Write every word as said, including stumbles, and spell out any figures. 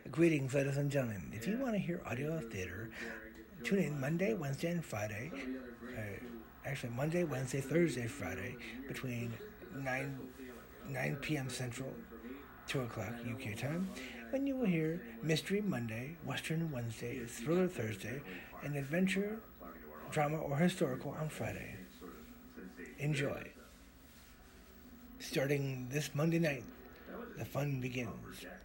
Greetings, ladies and gentlemen. If you want to hear audio theater, tune in Monday, Wednesday, and Friday. Uh, actually, Monday, Wednesday, Thursday, Friday, between nine nine p.m. Central, two o'clock U K time, when you will hear Mystery Monday, Western Wednesday, Thriller Thursday, and Adventure, Drama, or Historical on Friday. Enjoy. Starting this Monday night, the fun begins.